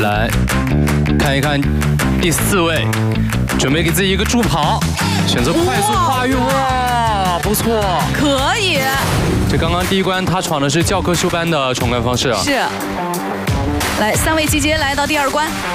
来看一看第4位，准备给自己一个助跑，选择快速跨越，哇，不错， 可以。 这刚刚第一关他闯的是教科书般的闯关方式啊。 是。来，3位集结，来到第2关。